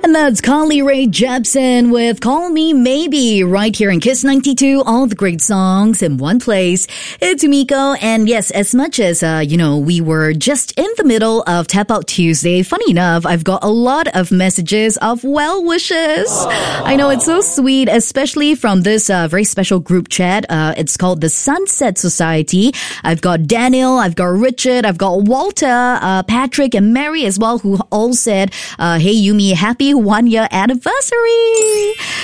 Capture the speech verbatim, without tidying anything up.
And that's Carly Rae Jepsen with Call Me Maybe right here in Kiss ninety-two. All the great songs in one place. It's Umiko. And yes, as much as, uh, you know, we were just in the middle of Tap Out Tuesday, funny enough, I've got a lot of messages of well wishes. I know it's so sweet, especially from this uh, very special group chat. Uh, it's called the Sunset Society. I've got Daniel, I've got Richard, I've got Walter, uh, Patrick and Mary as well, who all said, uh, hey Yumi, happy one year anniversary.